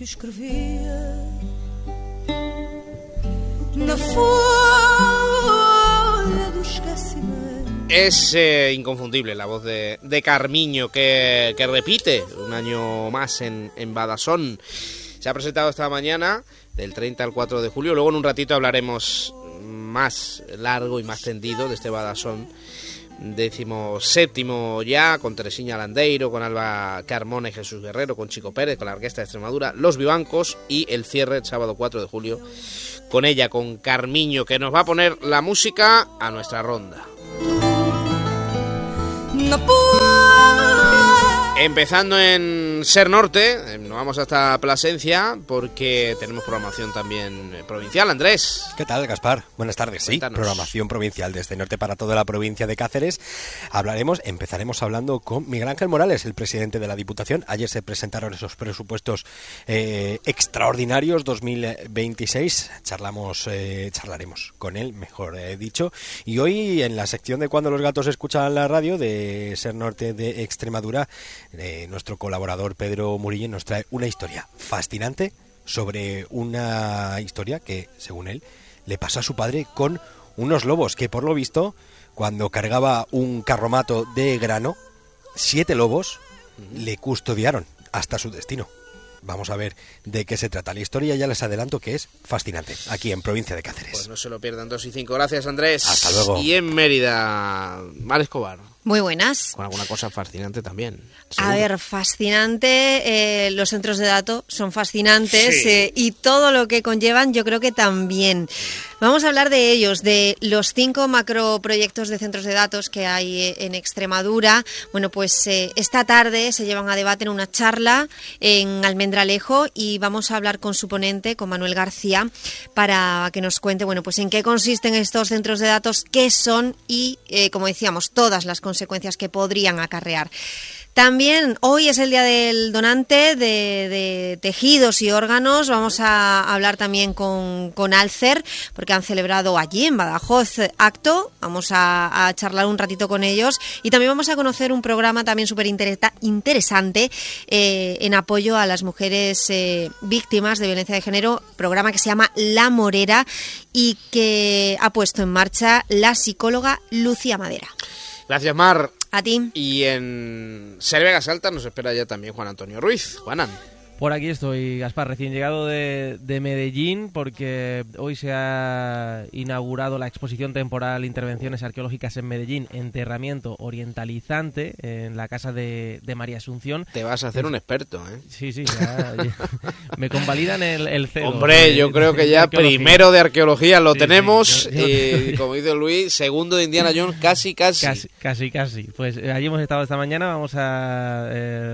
que escrevia na folha do esquecimento. Es inconfundible la voz de Carmiño, que repite un año más en Badasón. Se ha presentado esta mañana, del 30 al 4 de julio. Luego en un ratito hablaremos más largo y más tendido de este Badasón 17º ya, con Teresiña Landeiro, con Alba Carmona y Jesús Guerrero, con Chico Pérez, con la Orquesta de Extremadura, Los Vivancos, y el cierre el sábado 4 de julio con ella, con Carmiño, que nos va a poner la música a nuestra ronda. Empezando en Ser Norte, nos vamos hasta Plasencia porque tenemos programación también provincial. Andrés. ¿Qué tal, Gaspar? Buenas tardes. Sí, Cuéntanos. Programación provincial desde Norte para toda la provincia de Cáceres. Empezaremos hablando con Miguel Ángel Morales, el presidente de la Diputación. Ayer se presentaron esos presupuestos extraordinarios 2026. Charlaremos con él, mejor dicho. Y hoy, en la sección de Cuando los gatos escuchan la radio de Ser Norte de Extremadura, nuestro colaborador Pedro Murillo nos trae una historia fascinante sobre una historia que, según él, le pasó a su padre con unos lobos que, por lo visto, cuando cargaba un carromato de grano, 7 lobos le custodiaron hasta su destino. Vamos a ver de qué se trata la historia. Ya les adelanto que es fascinante, aquí en provincia de Cáceres. Pues no se lo pierdan, 2 y 5. Gracias, Andrés. Hasta luego. Y en Mérida, Mar Escobar. Muy buenas. Con alguna cosa fascinante también. Seguro. A ver, fascinante, los centros de datos son fascinantes, Sí. Y todo lo que conllevan yo creo que también. Vamos a hablar de ellos, de los 5 macroproyectos de centros de datos que hay en Extremadura. Bueno, pues esta tarde se llevan a debate en una charla en Almendralejo y vamos a hablar con su ponente, con Manuel García, para que nos cuente, bueno, pues en qué consisten estos centros de datos, qué son y, como decíamos, todas las consecuencias que podrían acarrear. También hoy es el día del donante de tejidos y órganos. Vamos a hablar también con Alcer, porque han celebrado allí en Badajoz acto. Vamos a charlar un ratito con ellos y también vamos a conocer un programa también súper interesante en apoyo a las mujeres víctimas de violencia de género, programa que se llama La Morera y que ha puesto en marcha la psicóloga Lucía Madera. Gracias, Mar. A ti. Y en Ser Vegas Altas nos espera ya también Juan Antonio Ruiz. Juanan. Por aquí estoy, Gaspar, recién llegado de Medellín, porque hoy se ha inaugurado la exposición temporal Intervenciones Arqueológicas en Medellín, Enterramiento Orientalizante, en la casa de María Asunción. Te vas a hacer un experto, ¿eh? Sí, ya me convalidan el CEO. Hombre, yo creo que ya primero de arqueología lo Sí, tenemos, sí, y como dice Luis, segundo de Indiana Jones, casi. Casi. Pues allí hemos estado esta mañana, vamos a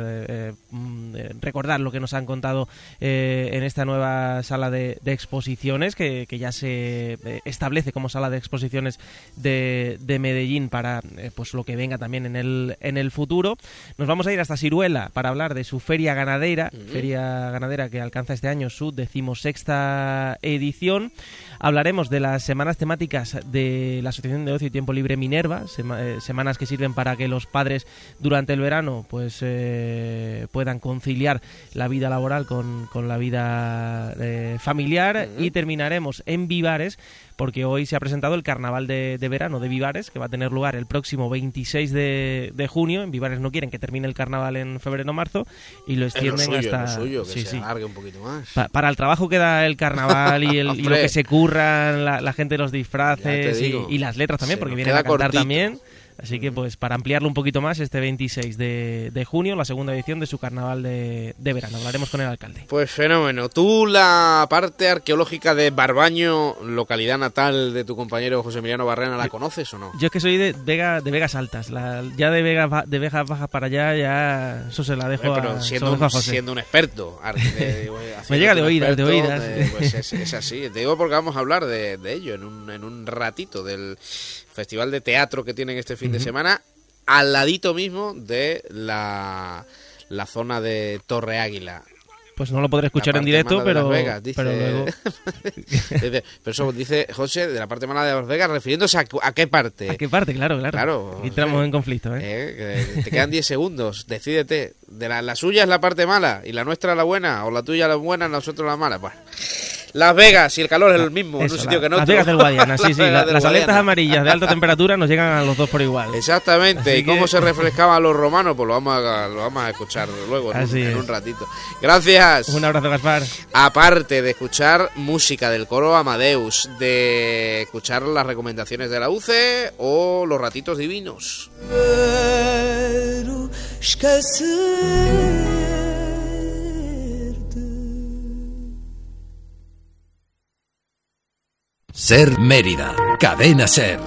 recordar lo que nos han contado en esta nueva sala de exposiciones que ya se establece como sala de exposiciones de Medellín para pues lo que venga también en el futuro. Nos vamos a ir hasta Siruela para hablar de su feria ganadera, que alcanza este año su 16ª edición. Hablaremos de las semanas temáticas de la Asociación de Ocio y Tiempo Libre Minerva, semanas que sirven para que los padres durante el verano pues puedan conciliar la vida laboral con la vida familiar. Y terminaremos en Vivares, porque hoy se ha presentado el Carnaval de Verano de Vivares, que va a tener lugar el próximo 26 de junio. En Vivares no quieren que termine el Carnaval en febrero o marzo y lo extienden hasta... Es lo suyo, que se alargue un poquito más. Para el trabajo que da el Carnaval y lo que se curran la gente de los disfraces y las letras también, porque vienen a cantar cortito también. Así que pues para ampliarlo un poquito más, este 26 de junio, la segunda edición de su Carnaval de Verano. Hablaremos con el alcalde. Pues fenómeno. ¿Tú la parte arqueológica de Barbaño, localidad natal de tu compañero José Emiliano Barrena, la conoces o no? Yo es que soy de Vegas Altas. Ya de Vegas Bajas para allá, ya eso se la dejo pero siendo un experto. Me llega de oídas. Pues es así. Te digo porque vamos a hablar de ello en un ratito, del festival de teatro que tienen este fin de semana, al ladito mismo de la zona de Torre Águila. Pues no lo podré escuchar en directo, pero Vegas, dice, pero luego... pero eso dice José de la parte mala de Las Vegas, refiriéndose a qué parte. ¿A qué parte? Claro. Entramos en conflicto, ¿eh? Te quedan 10 segundos, decídete. La suya es la parte mala y la nuestra la buena, o la tuya la buena, nosotros la mala. Bueno, Las Vegas y el calor es el mismo, en un sitio que en otro. Las Vegas del Guadiana, sí. Las alertas amarillas de alta temperatura nos llegan a los dos por igual. Exactamente. Así ¿Y cómo que... se refrescaban los romanos? Pues lo vamos a escuchar luego, en un ratito. Gracias. Un abrazo, Gaspar. Aparte de escuchar música del coro Amadeus, de escuchar las recomendaciones de la UCE o los ratitos divinos. Ser Mérida, Cadena Ser.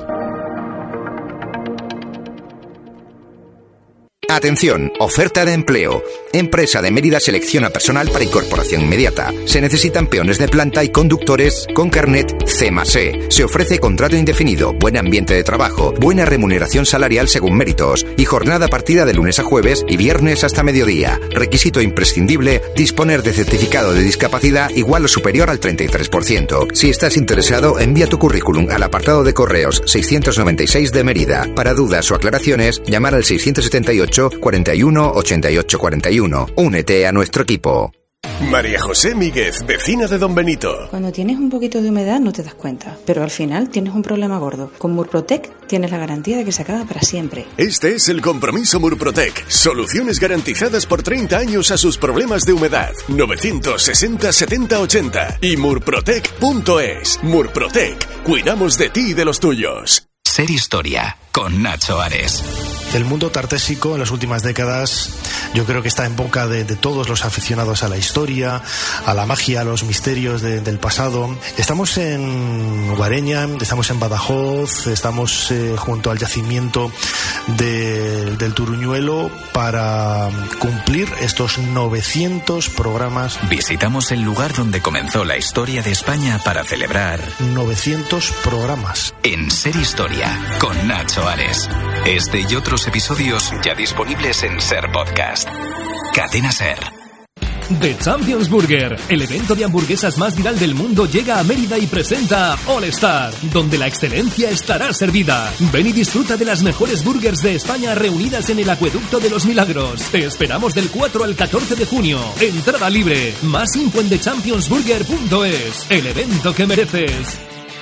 Atención, oferta de empleo. Empresa de Mérida selecciona personal para incorporación inmediata. Se necesitan peones de planta y conductores con carnet C+E. Se ofrece contrato indefinido, buen ambiente de trabajo, buena remuneración salarial según méritos y jornada partida de lunes a jueves y viernes hasta mediodía. Requisito imprescindible, disponer de certificado de discapacidad igual o superior al 33%. Si estás interesado, envía tu currículum al apartado de correos 696 de Mérida. Para dudas o aclaraciones, llamar al 678 41 88 41. Únete a nuestro equipo. María José Míguez, vecina de Don Benito. Cuando tienes un poquito de humedad no te das cuenta, pero al final tienes un problema gordo. Con Murprotec tienes la garantía de que se acaba para siempre. Este es el compromiso Murprotec. Soluciones garantizadas por 30 años a sus problemas de humedad. 960 70 80 y murprotec.es. Murprotec. Cuidamos de ti y de los tuyos. Ser Historia, con Nacho Ares. El mundo tartésico en las últimas décadas yo creo que está en boca de todos los aficionados a la historia, a la magia, a los misterios del pasado. Estamos en Guareña, estamos en Badajoz, estamos junto al yacimiento del Turuñuelo para cumplir estos 900 programas. Visitamos el lugar donde comenzó la historia de España para celebrar 900 programas. En Ser Historia, con Nacho Ares. Este y otros episodios ya disponibles en Ser Podcast. Cadena Ser. The Champions Burger, el evento de hamburguesas más viral del mundo, llega a Mérida y presenta All Star, donde la excelencia estará servida. Ven y disfruta de las mejores burgers de España reunidas en el Acueducto de los Milagros. Te esperamos del 4 al 14 de junio. Entrada libre. Más info en thechampionsburger.es. El evento que mereces.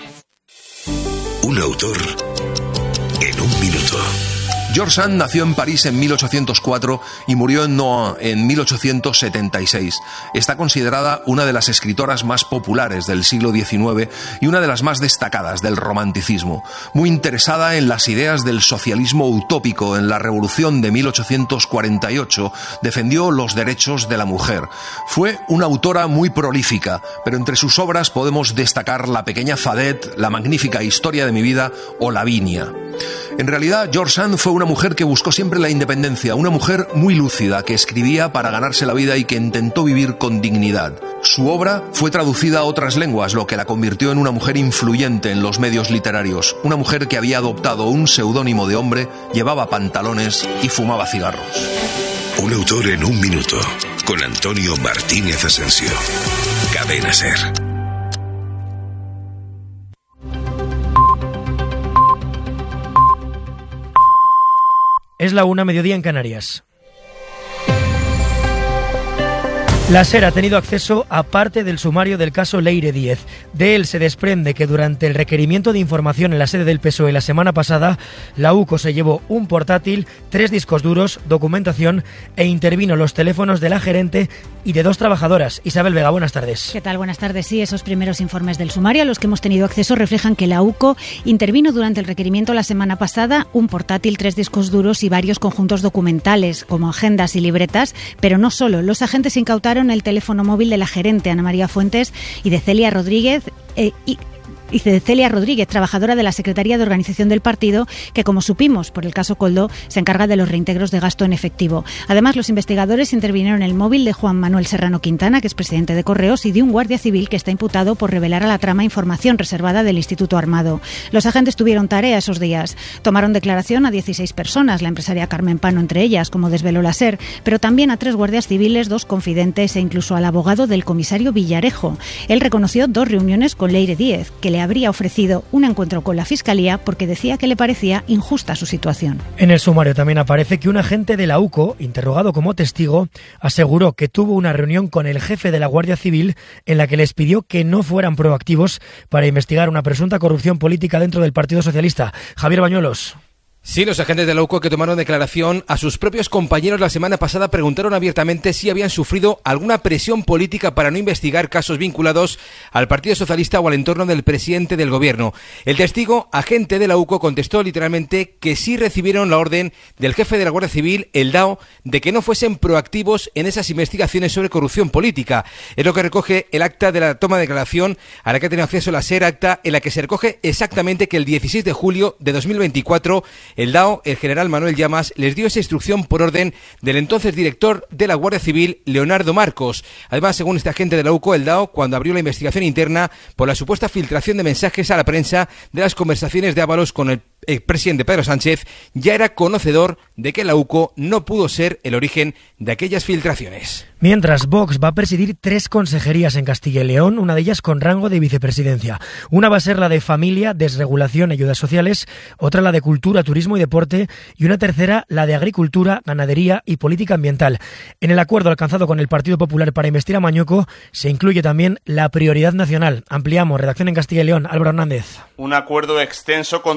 Un autor en un minuto. George Sand nació en París en 1804 y murió en Nohant en 1876. Está considerada una de las escritoras más populares del siglo XIX y una de las más destacadas del romanticismo. Muy interesada en las ideas del socialismo utópico, en la Revolución de 1848, defendió los derechos de la mujer. Fue una autora muy prolífica, pero entre sus obras podemos destacar La pequeña Fadet, La magnífica historia de mi vida o Lavinia. En realidad, George Sand fue una mujer que buscó siempre la independencia, una mujer muy lúcida, que escribía para ganarse la vida y que intentó vivir con dignidad. Su obra fue traducida a otras lenguas, lo que la convirtió en una mujer influyente en los medios literarios, una mujer que había adoptado un seudónimo de hombre, llevaba pantalones y fumaba cigarros. Un autor en un minuto, con Antonio Martínez Asensio. Cadena Ser. Es la 1:00, mediodía en Canarias. La SER ha tenido acceso a parte del sumario del caso Leire Díez. De él se desprende que durante el requerimiento de información en la sede del PSOE la semana pasada, la UCO se llevó un portátil, 3 discos duros, documentación e intervino los teléfonos de la gerente y de 2 trabajadoras. Isabel Vega, buenas tardes. ¿Qué tal? Buenas tardes. Sí, esos primeros informes del sumario a los que hemos tenido acceso reflejan que la UCO intervino durante el requerimiento la semana pasada un portátil, 3 discos duros y varios conjuntos documentales, como agendas y libretas, pero no solo. Los agentes incautaron el teléfono móvil de la gerente Ana María Fuentes y de Celia Rodríguez y de Celia Rodríguez, trabajadora de la Secretaría de Organización del partido, que, como supimos por el caso Koldo, se encarga de los reintegros de gasto en efectivo. Además, los investigadores intervinieron en el móvil de Juan Manuel Serrano Quintana, que es presidente de Correos, y de un guardia civil que está imputado por revelar a la trama información reservada del Instituto Armado. Los agentes tuvieron tarea esos días. Tomaron declaración a 16 personas, la empresaria Carmen Pano entre ellas, como desveló la SER, pero también a 3 guardias civiles, 2 confidentes e incluso al abogado del comisario Villarejo. Él reconoció 2 reuniones con Leire Díez, que le habría ofrecido un encuentro con la Fiscalía porque decía que le parecía injusta su situación. En el sumario también aparece que un agente de la UCO, interrogado como testigo, aseguró que tuvo una reunión con el jefe de la Guardia Civil en la que les pidió que no fueran proactivos para investigar una presunta corrupción política dentro del Partido Socialista. Javier Bañuelos. Sí, los agentes de la UCO que tomaron declaración a sus propios compañeros la semana pasada preguntaron abiertamente si habían sufrido alguna presión política para no investigar casos vinculados al Partido Socialista o al entorno del presidente del gobierno. El testigo, agente de la UCO, contestó literalmente que sí recibieron la orden del jefe de la Guardia Civil, el DAO, de que no fuesen proactivos en esas investigaciones sobre corrupción política. Es lo que recoge el acta de la toma de declaración a la que ha tenido acceso la SER, acta en la que se recoge exactamente que el 16 de julio de 2024 el DAO, el general Manuel Llamas, les dio esa instrucción por orden del entonces director de la Guardia Civil, Leonardo Marcos. Además, según este agente de la UCO, el DAO, cuando abrió la investigación interna por la supuesta filtración de mensajes a la prensa de las conversaciones de Ábalos con el presidente Pedro Sánchez, ya era conocedor de que la UCO no pudo ser el origen de aquellas filtraciones. Mientras, Vox va a presidir 3 consejerías en Castilla y León, una de ellas con rango de vicepresidencia. Una va a ser la de Familia, Desregulación y Ayudas Sociales, otra la de Cultura, Turismo y Deporte y una tercera la de Agricultura, Ganadería y Política Ambiental. En el acuerdo alcanzado con el Partido Popular para investir a Mañueco se incluye también la prioridad nacional. Ampliamos, redacción en Castilla y León, Álvaro Hernández. Un acuerdo extenso con